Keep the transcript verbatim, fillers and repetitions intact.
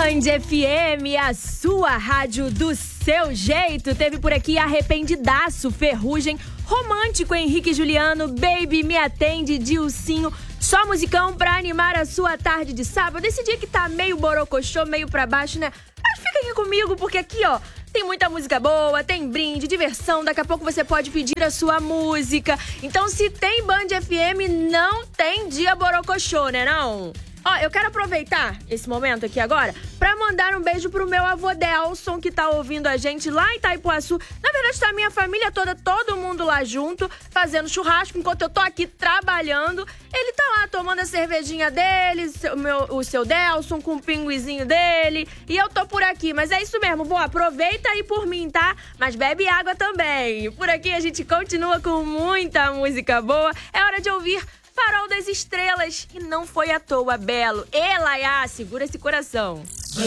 Band F M, a sua rádio do seu jeito. Teve por aqui Arrependidaço, Ferrugem, Romântico, Henrique e Juliano, Baby, Me Atende, Dilcinho. Só musicão pra animar a sua tarde de sábado. Esse dia que tá meio borocochô, meio pra baixo, né? Mas fica aqui comigo, porque aqui, ó, tem muita música boa, tem brinde, diversão. Daqui a pouco você pode pedir a sua música. Então, se tem Band F M, não tem dia borocochô, né não? Ó, eu quero aproveitar esse momento aqui agora pra mandar um beijo pro meu avô Delson, que tá ouvindo a gente lá em Itaipuaçu. Na verdade, tá a minha família toda, todo mundo lá junto, fazendo churrasco, enquanto eu tô aqui trabalhando. Ele tá lá tomando a cervejinha dele, o, meu, o seu Delson, com o pinguizinho dele. E eu tô por aqui, mas é isso mesmo, vô, aproveita aí por mim, tá? Mas bebe água também. Por aqui a gente continua com muita música boa. É hora de ouvir Farol das Estrelas. E não foi à toa, Belo. Elaiá, segura esse coração. Band